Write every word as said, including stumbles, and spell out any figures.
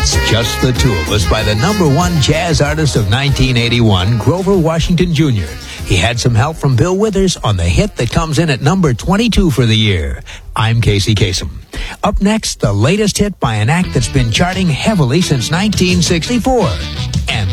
It's Just the Two of Us by the number one jazz artist of nineteen eighty-one, Grover Washington Junior He had some help from Bill Withers on the hit that comes in at number twenty-two for the year. I'm Casey Kasem. Up next, the latest hit by an act that's been charting heavily since nineteen sixty-four. And